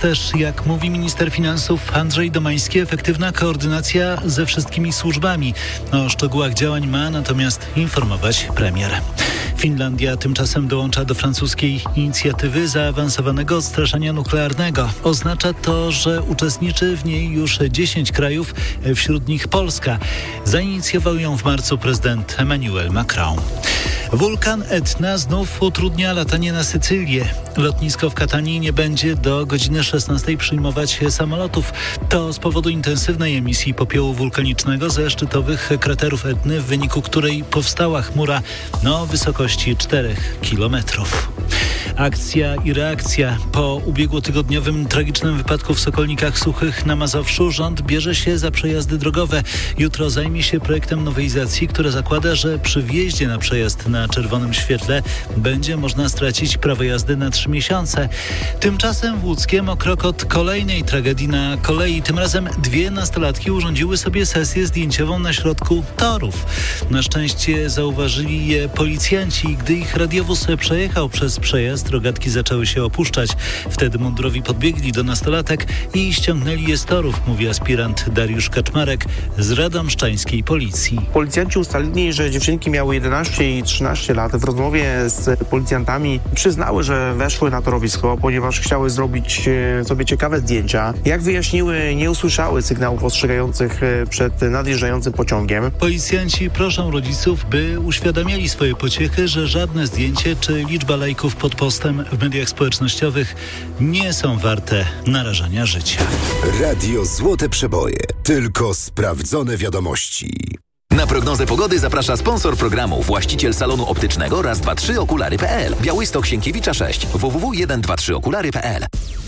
też, jak mówi minister finansów Andrzej Domański, efektywna koordynacja ze wszystkimi służbami. O szczegółach działań ma natomiast informować premier. Finlandia tymczasem dołącza do francuskiej inicjatywy zaawansowanego odstraszania nuklearnego. Oznacza to, że uczestniczy w niej już 10 krajów, wśród nich Polska. Zainicjował ją w marcu prezydent Emmanuel Macron. Wulkan Etna znów utrudnia latanie na Sycylię. Lotnisko w Katanii nie będzie do godziny 16 przyjmować samolotów. To z powodu intensywnej emisji popiołu wulkanicznego ze szczytowych kraterów Etny, w wyniku której powstała chmura o wysokości 4 kilometrów. Akcja i reakcja. Po ubiegłotygodniowym tragicznym wypadku w Sokolnikach Suchych na Mazowszu rząd bierze się za przejazdy drogowe. Jutro zajmie się projektem nowelizacji, która zakłada, że przy wjeździe na przejazd na czerwonym świetle będzie można stracić prawo jazdy na 3 miesiące. Tymczasem w Łódzkiem o krok od kolejnej tragedii na kolei. Tym razem 2 nastolatki urządziły sobie sesję zdjęciową na środku torów. Na szczęście zauważyli je policjanci. Gdy ich radiowóz przejechał przez przejazd, rogatki zaczęły się opuszczać. Wtedy mundurowi podbiegli do nastolatek i ściągnęli je z torów, mówi aspirant Dariusz Kaczmarek z radomszczańskiej policji. Policjanci ustalili, że dziewczynki miały 11 i 13 lat. W rozmowie z policjantami przyznały, że weszły na torowisko, ponieważ chciały zrobić sobie ciekawe zdjęcia. Jak wyjaśniły, nie usłyszały sygnałów ostrzegających przed nadjeżdżającym pociągiem. Policjanci proszą rodziców, by uświadamiali swoje pociechy, że żadne zdjęcie czy liczba lajków pod postem w mediach społecznościowych nie są warte narażania życia. Radio Złote Przeboje. Tylko sprawdzone wiadomości. Na prognozę pogody zaprasza sponsor programu, właściciel salonu optycznego raz, 2, 3 okulary.pl. Białystok Sienkiewicza 6 www.123okulary.pl.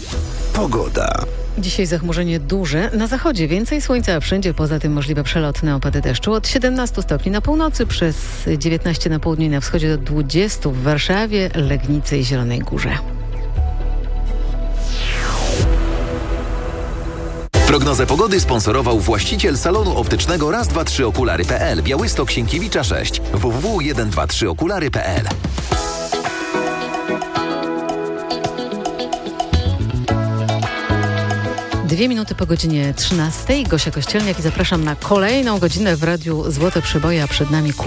Pogoda. Dzisiaj zachmurzenie duże. Na zachodzie więcej słońca, a wszędzie poza tym możliwe przelotne opady deszczu. Od 17 stopni na północy, przez 19 na południu i na wschodzie do 20 w Warszawie, Legnicy i Zielonej Górze. Prognozę pogody sponsorował właściciel salonu optycznego raz, 2, 3 okulary.pl. Białystok Sienkiewicza 6 www.123okulary.pl. 2 minuty po godzinie 13. Gosia Kościelniak i zapraszam na kolejną godzinę w Radiu Złote Przeboje, a przed nami